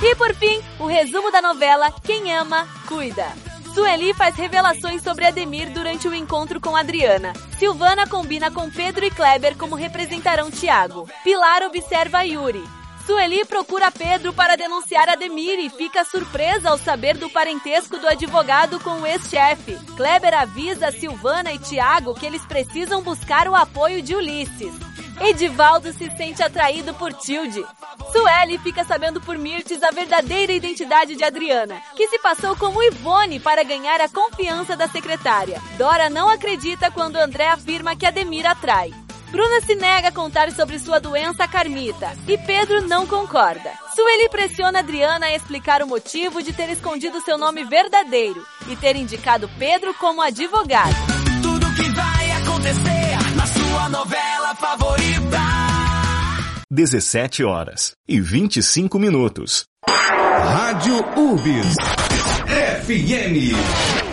E por fim, o resumo da novela Quem Ama, Cuida. Sueli faz revelações sobre Ademir durante o encontro com Adriana. Silvana combina com Pedro e Kleber como representarão Thiago. Pilar observa Yuri. Sueli procura Pedro para denunciar Ademir e fica surpresa ao saber do parentesco do advogado com o ex-chefe. Kleber avisa Silvana e Thiago que eles precisam buscar o apoio de Ulisses. Edivaldo se sente atraído por Tilde. Sueli fica sabendo por Mirtes a verdadeira identidade de Adriana, que se passou como Ivone para ganhar a confiança da secretária. Dora não acredita quando André afirma que Ademir atrai. Bruna se nega a contar sobre sua doença carmita e Pedro não concorda. Sueli pressiona Adriana a explicar o motivo de ter escondido seu nome verdadeiro e ter indicado Pedro como advogado. Tudo que vai acontecer na sua novela favorita. 17h25. Rádio URBS FM.